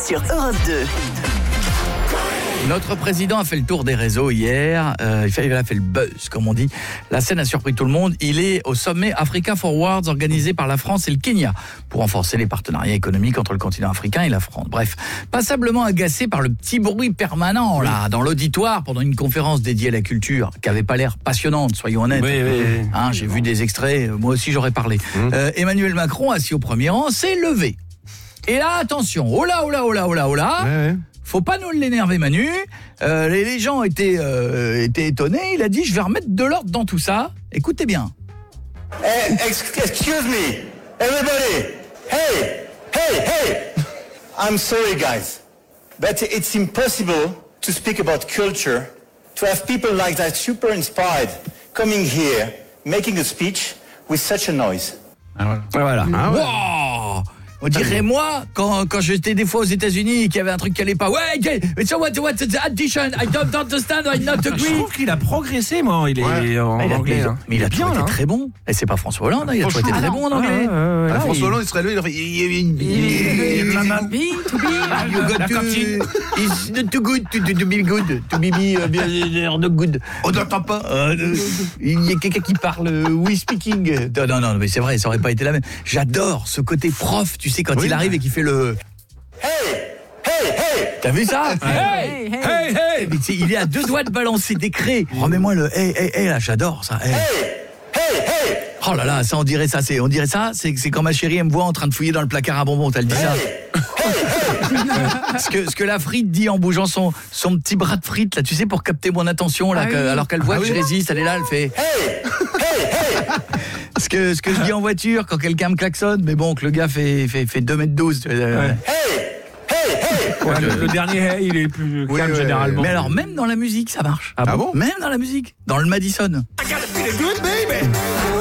sur Europe 2. Notre président a fait le tour des réseaux hier, il a fait le buzz comme on dit. La scène a surpris tout le monde, il est au sommet Africa Forwards organisé par la France et le Kenya pour renforcer les partenariats économiques entre le continent africain et la France. Bref, passablement agacé par le petit bruit permanent là dans l'auditoire pendant une conférence dédiée à la culture qui avait pas l'air passionnante, soyons honnêtes. Oui. Hein, j'ai vu des extraits, moi aussi j'aurais parlé. Emmanuel Macron, assis au premier rang, s'est levé. Et là, attention, oh là. Faut pas nous l'énerver, Manu. Les gens étaient étonnés. Il a dit, je vais remettre de l'ordre dans tout ça. Écoutez bien. Excuse me, everybody. Hey. I'm sorry, guys, but it's impossible to speak about culture, to have people like that super inspired coming here, making a speech with such a noise. Voilà. Wow, on dirait moi quand j'étais des fois aux États-Unis et qu'il y avait un truc qui allait pas. Ouais, so what's the addition? I don't understand. I not agree. Je trouve qu'il a progressé, moi. Il est en anglais. Mais il a toujours été très bon. Et c'est pas François Hollande, il a toujours été très bon en anglais. François Hollande, il serait lui, il aurait fait It's not too good to be good. To be not good. on n'entend pas. Il y a quelqu'un qui parle we speaking. Non, mais c'est vrai, ça aurait pas été la même. J'adore ce côté prof, tu sais, quand il arrive et qu'il fait le Hey. T'as vu ça? Hey. Mais tu sais, il est à deux doigts de balancer des craies. Remets-moi le hey là, j'adore ça. Hey. Oh là là, ça on dirait ça, c'est quand ma chérie elle me voit en train de fouiller dans le placard à bonbons, t'as le dit ça. Ce que la frite dit en bougeant son petit bras de frite là, tu sais, pour capter mon attention là, alors qu'elle voit que je résiste, elle est là, elle fait Ce que je dis en voiture quand quelqu'un me klaxonne, mais bon, que le gars fait 2m12. Le dernier, il est plus calme généralement. Mais alors, même dans la musique, ça marche. Ah bon? Même dans la musique. Dans le Madison.